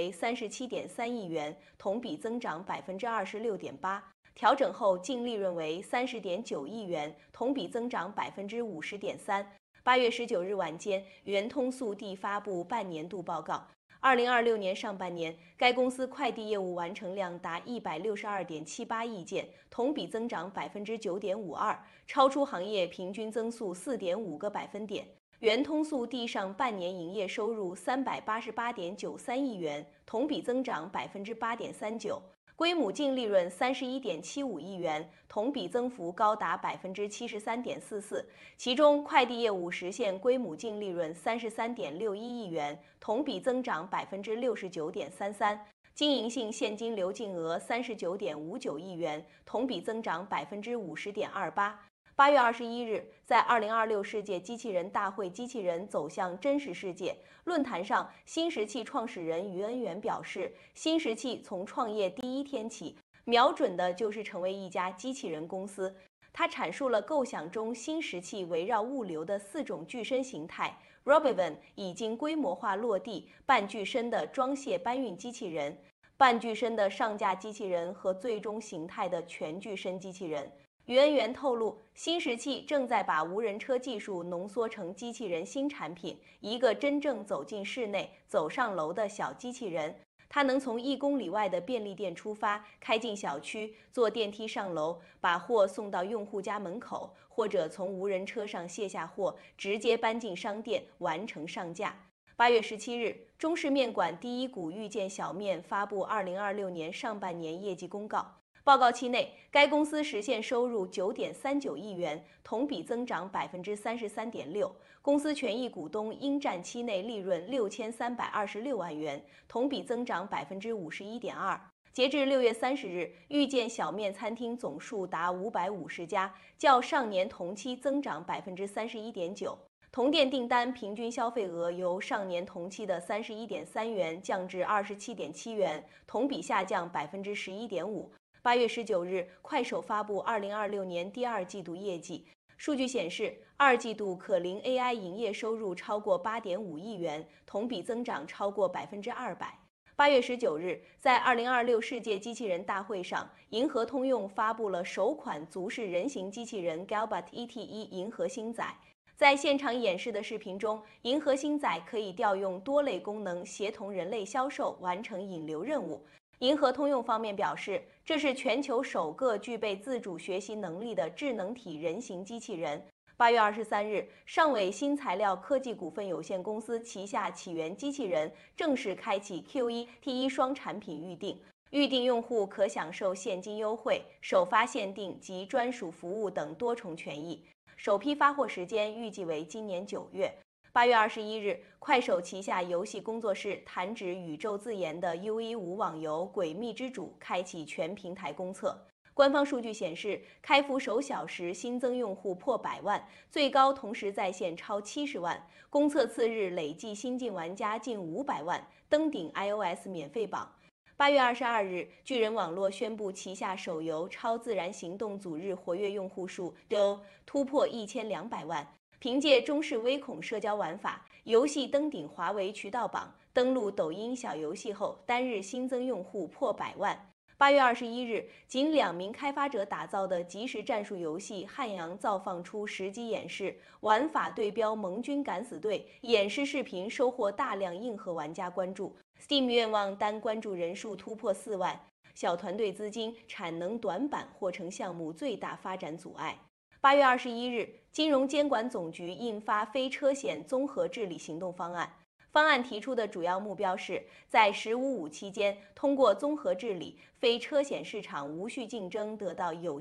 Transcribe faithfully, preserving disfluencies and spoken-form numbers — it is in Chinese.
为三十七点三亿元，同比增长百分之二十六点八。调整后净利润为三十点九亿元，同比增长百分之五十点三。八月十九日晚间，圆通速递发布半年度报告。二零二六年上半年，该公司快递业务完成量达一百六十二点七八亿件，同比增长百分之九点五二，超出行业平均增速四点五个百分点。圆通速递上半年营业收入三百八十八点九三亿元，同比增长百分之八点三九。归母净利润三十一点七五亿元，同比增幅高达百分之七十三点四四。其中，快递业务实现归母净利润三十三点六一亿元，同比增长百分之六十九点三三。经营性现金流净额三十九点五九亿元，同比增长百分之五十点二八。八月二十一日，在二零二六世界机器人大会机器人走向真实世界论坛上，新石器创始人于恩元表示，新石器从创业第一天起，瞄准的就是成为一家机器人公司。他阐述了构想中新石器围绕物流的四种具身形态。Robovan 已经规模化落地半具身的装卸搬运机器人、半具身的上架机器人和最终形态的全具身机器人。于恩元透露，新石器正在把无人车技术浓缩成机器人新产品，一个真正走进室内、走上楼的小机器人。它能从一公里外的便利店出发，开进小区，坐电梯上楼，把货送到用户家门口，或者从无人车上卸下货，直接搬进商店，完成上架。八月十七日，中式面馆第一股遇见小面发布二零二六年上半年业绩公告。报告期内，该公司实现收入九点三九亿元，同比增长百分之三十三点六。公司权益股东应占期内利润六千三百二十六万元，同比增长百分之五十一点二。截至六月三十日，遇见小面餐厅总数达五百五十家，较上年同期增长百分之三十一点九。同店订单平均消费额由上年同期的三十一点三元降至二十七点七元，同比下降百分之十一点五。八月十九日，快手发布二零二六年第二季度业绩。数据显示，二季度可灵 A I 营业收入超过八点五亿元，同比增长超过百分之二百。八月十九日，在二零二六世界机器人大会上，银河通用发布了首款足式人形机器人 Galbot E T 一银河星仔。在现场演示的视频中，银河星仔可以调用多类功能，协同人类销售，完成引流任务。银河通用方面表示，这是全球首个具备自主学习能力的智能体人形机器人。八月二十三日，上伟新材料科技股份有限公司旗下起源机器人正式开启 Q 一 T 一双产品预订，预订用户可享受现金优惠、首发限定及专属服务等多重权益。首批发货时间预计为今年九月。八月二十一日，快手旗下游戏工作室弹指宇宙自研的 U 一五网游《诡秘之主》开启全平台公测。官方数据显示，开服首小时新增用户破百万，最高同时在线超七十万。公测次日累计新进玩家近五百万，登顶 iOS 免费榜。八月二十二日，巨人网络宣布旗下手游《超自然行动》组日活跃用户数都突破一千两百万。凭借中式微恐社交玩法，游戏登顶华为渠道榜，登陆抖音小游戏后，单日新增用户破百万。八月二十一日，仅两名开发者打造的即时战术游戏《汉阳造》放出实机演示，玩法对标盟军敢死队，演示视频收获大量硬核玩家关注。Steam 愿望单关注人数突破四万，小团队资金、产能短板或成项目最大发展阻碍。八月二十一日，金融监管总局印发非车险综合治理行动方案。方案提出的主要目标是在“十五五”期间，通过综合治理，非车险市场无序竞争得到有